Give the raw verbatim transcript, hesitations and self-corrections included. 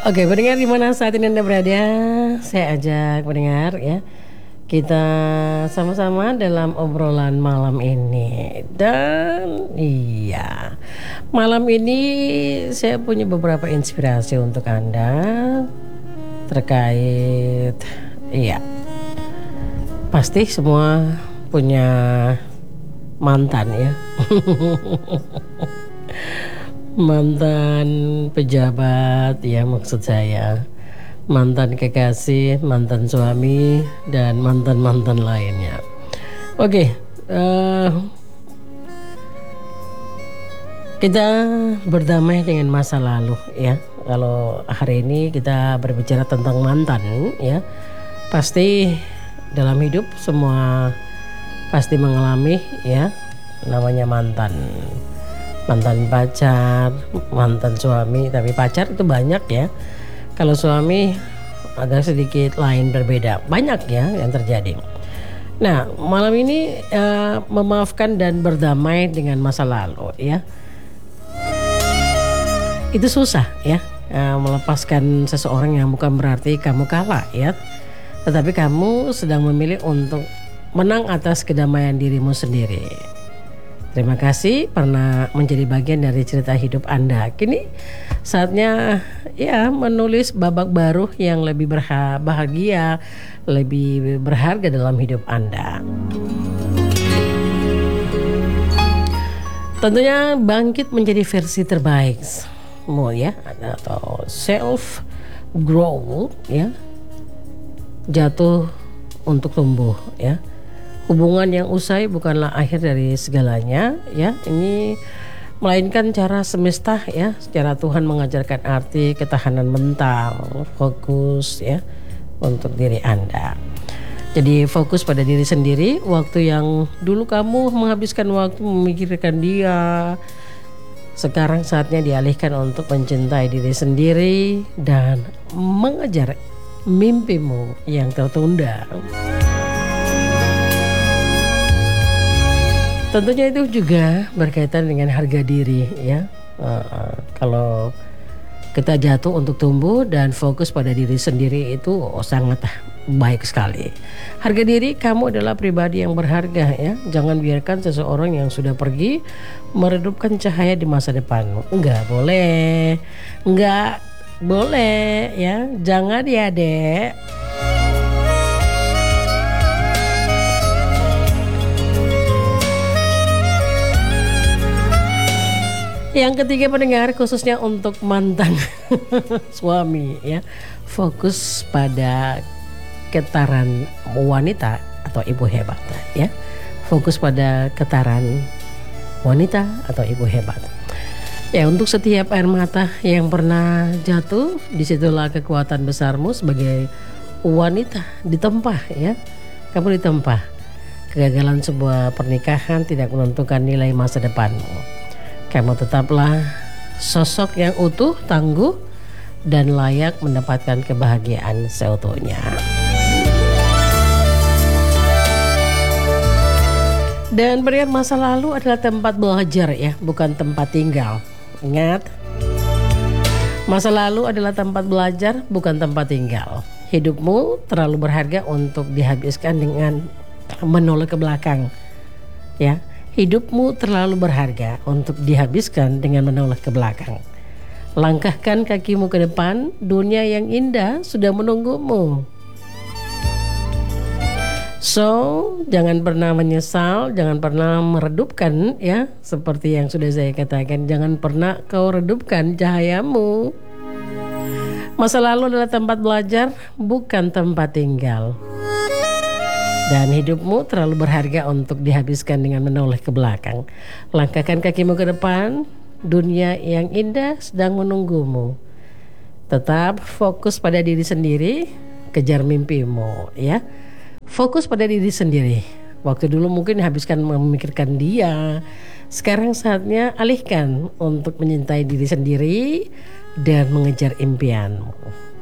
Oke, pendengar di mana saat ini Anda berada, saya ajak pendengar ya, kita sama-sama dalam obrolan malam ini. Dan iya, malam ini saya punya beberapa inspirasi untuk Anda terkait, iya, pasti semua punya mantan ya. Mantan pejabat ya, maksud saya mantan kekasih, mantan suami, dan mantan-mantan lainnya. Oke, uh, kita berdamai dengan masa lalu ya. Kalau hari ini kita berbicara tentang mantan ya, pasti dalam hidup semua pasti mengalami ya namanya mantan. Mantan pacar, mantan suami, tapi pacar itu banyak ya. Kalau suami agak sedikit lain, berbeda. Banyak ya yang terjadi. Nah, malam ini uh, memaafkan dan berdamai dengan masa lalu ya. Itu susah ya, uh, melepaskan seseorang yang bukan berarti kamu kalah ya. Tetapi kamu sedang memilih untuk menang atas kedamaian dirimu sendiri. Terima kasih pernah menjadi bagian dari cerita hidup Anda. Kini saatnya ya menulis babak baru yang lebih bahagia, lebih berharga dalam hidup Anda. Tentunya bangkit menjadi versi terbaik, mau ya, atau self grow ya, jatuh untuk tumbuh ya. Hubungan yang usai bukanlah akhir dari segalanya ya, ini melainkan cara semesta ya, secara Tuhan mengajarkan arti ketahanan mental, fokus ya untuk diri Anda. Jadi fokus pada diri sendiri. Waktu yang dulu kamu menghabiskan waktu memikirkan dia, sekarang saatnya dialihkan untuk mencintai diri sendiri dan mengejar mimpimu yang tertunda. Tentunya itu juga berkaitan dengan harga diri ya. Uh, uh, kalau kita jatuh untuk tumbuh dan fokus pada diri sendiri itu oh, sangat baik sekali. Harga diri, kamu adalah pribadi yang berharga ya. Jangan biarkan seseorang yang sudah pergi meredupkan cahaya di masa depanmu. Enggak boleh, enggak boleh ya. Jangan ya dek. Yang ketiga pendengar, khususnya untuk mantan suami ya, fokus pada getaran wanita atau ibu hebat ya. Fokus pada getaran wanita atau ibu hebat. Ya, untuk setiap air mata yang pernah jatuh, disitulah kekuatan besarmu sebagai wanita ditempa ya. Kamu ditempa. Kegagalan sebuah pernikahan tidak menentukan nilai masa depanmu. Kamu tetaplah sosok yang utuh, tangguh, dan layak mendapatkan kebahagiaan seutuhnya. Dan berikan masa lalu adalah tempat belajar ya, bukan tempat tinggal. Ingat, masa lalu adalah tempat belajar, bukan tempat tinggal. Hidupmu terlalu berharga untuk dihabiskan dengan menoleh ke belakang ya. Hidupmu terlalu berharga untuk dihabiskan dengan menoleh ke belakang. Langkahkan kakimu ke depan, dunia yang indah sudah menunggumu. So, jangan pernah menyesal, jangan pernah meredupkan ya, seperti yang sudah saya katakan, jangan pernah kau redupkan cahayamu. Masa lalu adalah tempat belajar, bukan tempat tinggal. Dan hidupmu terlalu berharga untuk dihabiskan dengan menoleh ke belakang. Langkahkan kakimu ke depan, dunia yang indah sedang menunggumu. Tetap fokus pada diri sendiri, kejar mimpimu ya. Fokus pada diri sendiri. Waktu dulu mungkin habiskan memikirkan dia, sekarang saatnya alihkan untuk mencintai diri sendiri dan mengejar impianmu.